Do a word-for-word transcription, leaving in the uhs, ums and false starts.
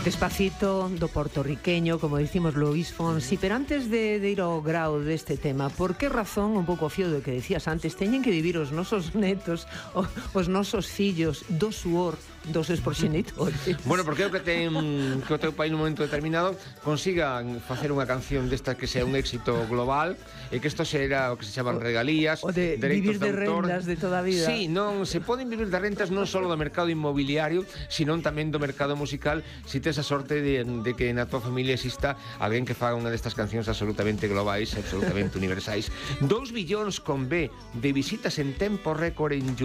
Despacito, do portorriqueño, como dicimos Luís Fonsi. Pero antes de, de ir ao grau deste tema, por que razón, un pouco fío do que decías antes, teñen que vivir os nosos netos, o, os nosos fillos, do suor dos exproxenitores? Bueno, porque é o que ten que o teu pai nun momento determinado consigan facer unha canción desta que sea un éxito global e que isto será o que se chaman regalías, o de vivir de, de rentas de toda a vida. Sí, non se poden vivir de rentas non só do mercado inmobiliario, sino tamén do mercado musical, si tes a sorte de, de que na tua familia exista alguén que faga unha destas cancións absolutamente globais, absolutamente universais. Dous billóns con B de visitas en tempo récord en